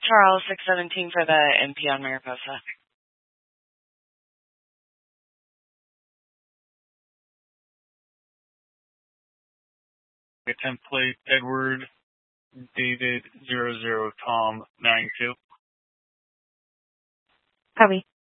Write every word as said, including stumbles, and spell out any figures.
Charles, six seventeen for the M P on Mariposa. Template Edward David zero zero Tom nine two. Copy.